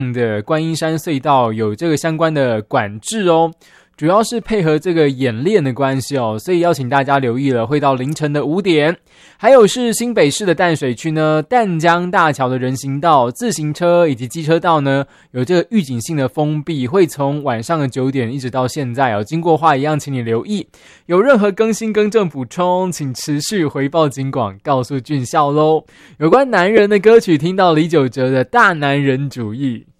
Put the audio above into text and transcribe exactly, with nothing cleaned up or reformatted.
的观音山隧道有这个相关的管制哦。主要是配合这个演练的关系哦，所以邀请大家留意了，会到凌晨的五点。还有是新北市的淡水区呢，淡江大桥的人行道、自行车以及机车道呢，有这个预警性的封闭，会从晚上的九点一直到现在哦。经过的话一样，请你留意。有任何更新更正补充，请持续回报警广，告诉俊孝咯。有关男人的歌曲，听到李玖哲的《大男人主义》。